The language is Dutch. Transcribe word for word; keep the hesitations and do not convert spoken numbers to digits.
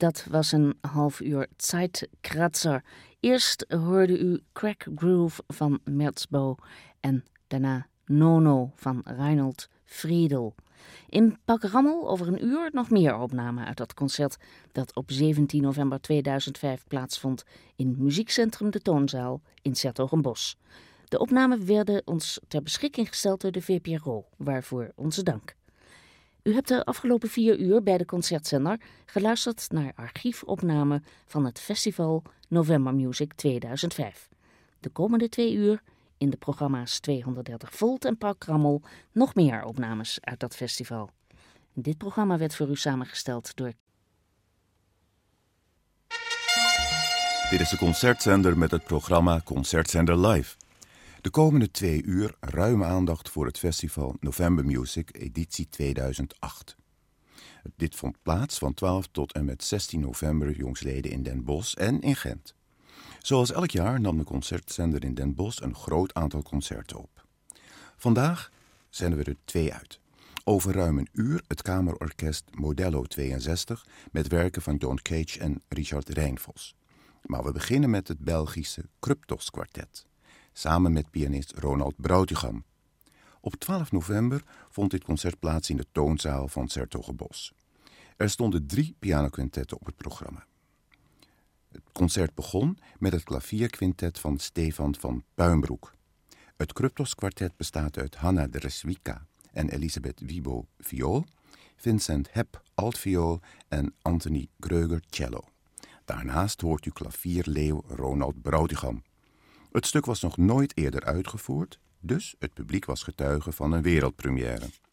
Dat was een half uur Zeitkratzer. Eerst hoorde u Crack Groove van Merzbow en daarna Nono van Reinhold Friedel. In Pakrammel over een uur nog meer opnamen uit dat concert dat op zeventien november tweeduizend vijf plaatsvond in Muziekcentrum De Toonzaal in 's-Hertogenbosch. De opnamen werden ons ter beschikking gesteld door de V P R O, waarvoor onze dank. U hebt de afgelopen vier uur bij de concertzender geluisterd naar archiefopnamen van het festival November Music tweeduizend vijf. De komende twee uur in de programma's tweehonderddertig volt en Pakrammel nog meer opnames uit dat festival. Dit programma werd voor u samengesteld door... Dit is de concertzender met het programma Concertzender Live. De komende twee uur ruime aandacht voor het festival November Music editie tweeduizend acht. Dit vond plaats van twaalf tot en met zestien november jongsleden in Den Bosch en in Gent. Zoals elk jaar nam de concertzender in Den Bosch een groot aantal concerten op. Vandaag zenden we er twee uit. Over ruim een uur het kamerorkest Modello tweeënzestig met werken van John Cage en Richard Rijnvos. Maar we beginnen met het Belgische Kruptos kwartet, samen met pianist Ronald Brautigam. Op twaalf november vond dit concert plaats in de toonzaal van 's-Hertogenbosch. Er stonden drie pianoquintetten op het programma. Het concert begon met het klavierquintet van Stefan van Puimbroek. Het Kruptos kwartet bestaat uit Hanna Dreswika en Elisabeth Wibo viool, Vincent Hepp altviool en Anthony Greuger cello. Daarnaast hoort u klavierleeuw Ronald Brautigam. Het stuk was nog nooit eerder uitgevoerd, dus het publiek was getuige van een wereldpremière.